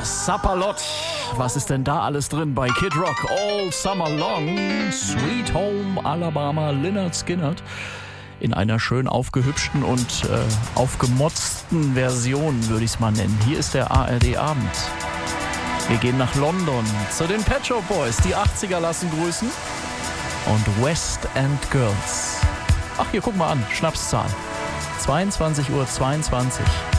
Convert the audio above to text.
Sapperlot. Was ist denn da alles drin bei Kid Rock? All Summer Long, Sweet Home Alabama, Lynyrd Skynyrd. In einer schön aufgehübschten und aufgemotzten Version, würde ich es mal nennen. Hier ist der ARD-Abend. Wir gehen nach London zu den Pet Shop Boys. Die 80er lassen grüßen. Und West End Girls. Ach, hier, guck mal an. Schnapszahl. 22:22 Uhr.